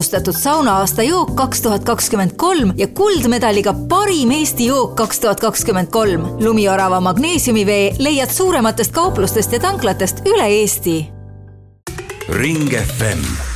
tunnustatud saunaaasta jook 2023 ja kuldmedaliga parim Eesti jook 2023. Lumiorava magneesiumivee leiad suurematest kauplustest ja tanklatest üle Eesti. Ring FM